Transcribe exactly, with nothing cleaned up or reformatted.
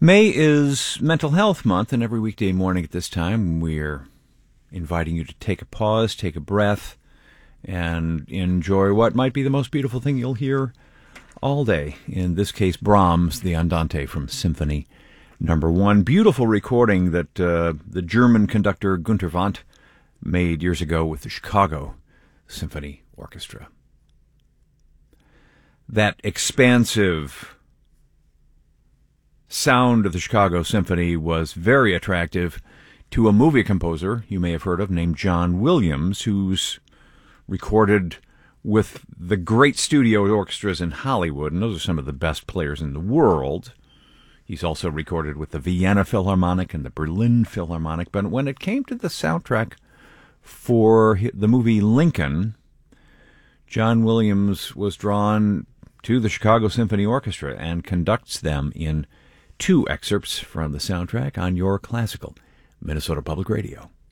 May is Mental Health Month, and every weekday morning at this time, we're inviting you to take a pause, take a breath, and enjoy what might be the most beautiful thing you'll hear all day. In this case, Brahms, the Andante from Symphony Number One. Beautiful recording that uh, the German conductor Günter Wendt made years ago with the Chicago Symphony Orchestra. That expansive sound of the Chicago Symphony was very attractive to a movie composer you may have heard of named John Williams, who's recorded with the great studio orchestras in Hollywood, and those are some of the best players in the world. He's also recorded with the Vienna Philharmonic and the Berlin Philharmonic. But when it came to the soundtrack for the movie Lincoln, John Williams was drawn to the Chicago Symphony Orchestra and conducts them in two excerpts from the soundtrack on your classical Minnesota Public Radio.